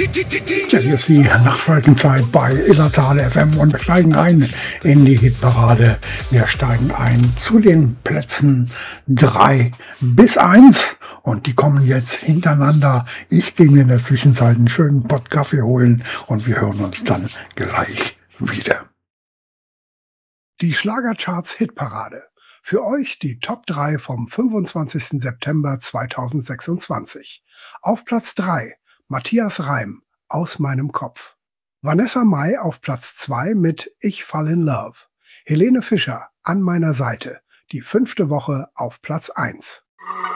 Ja, hier ist die Nachtfalkenzeit bei Illertal FM und wir steigen ein in die Hitparade. Wir steigen ein zu den Plätzen 3 bis 1 und die kommen jetzt hintereinander. Ich gehe mir in der Zwischenzeit einen schönen Pott Kaffee holen und wir hören uns dann gleich wieder. Die Schlagercharts Hitparade. Für euch die Top 3 vom 25. September 2026. Auf Platz 3 Matthias Reim, Aus meinem Kopf. Vanessa Mai auf Platz 2 mit Ich fall in Love. Helene Fischer, An meiner Seite. Die 5. Woche auf Platz 1.